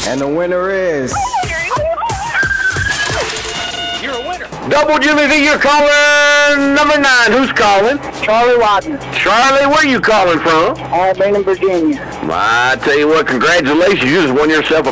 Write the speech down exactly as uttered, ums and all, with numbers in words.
And the winner is... You're a winner. Double Jimmy V, you're calling number nine. Who's calling? Charlie Watson, Charlie, where you calling from? Albany, Virginia. I tell you what, congratulations. You just won yourself a